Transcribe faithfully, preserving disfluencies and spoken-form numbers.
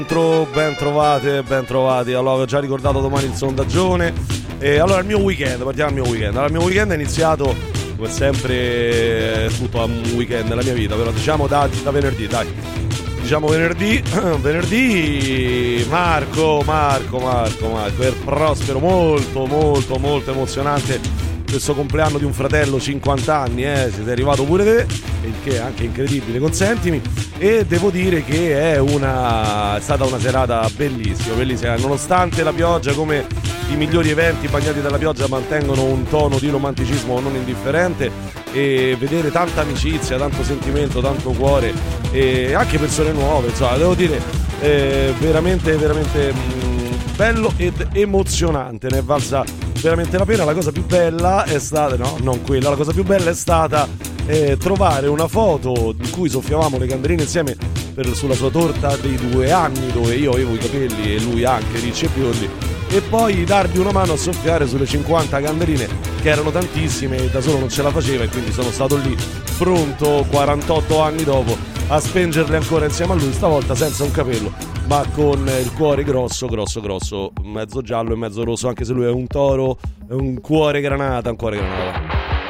Ben trovate, ben trovati. Allora, ho già ricordato domani il sondaggione. E allora il mio weekend, partiamo dal mio weekend. Allora, il mio weekend è iniziato, come sempre, tutto un weekend nella mia vita, però diciamo da, da venerdì, dai. Diciamo venerdì, venerdì Marco, Marco, Marco, Marco, er Prospero, molto, molto, molto emozionante. Questo compleanno di un fratello, cinquanta anni, eh, siete arrivato pure te, il che è anche incredibile, consentimi, e devo dire che è una è stata una serata bellissima, bellissima, nonostante la pioggia, come i migliori eventi bagnati dalla pioggia mantengono un tono di romanticismo non indifferente, e vedere tanta amicizia, tanto sentimento, tanto cuore e anche persone nuove, insomma, devo dire eh, veramente, veramente mh, bello ed emozionante, ne è valsa veramente la pena. La cosa più bella è stata, no, non quella, la cosa più bella è stata eh, trovare una foto in cui soffiavamo le candeline insieme per, sulla sua torta dei due anni, dove io avevo i capelli e lui anche ricci e biondi, e poi dargli una mano a soffiare sulle cinquanta candeline, che erano tantissime e da solo non ce la faceva, e quindi sono stato lì pronto quarantotto anni dopo a spengerle ancora insieme a lui, stavolta senza un capello ma con il cuore grosso, grosso, grosso, mezzo giallo e mezzo rosso, anche se lui è un toro, è un cuore granata, un cuore granata.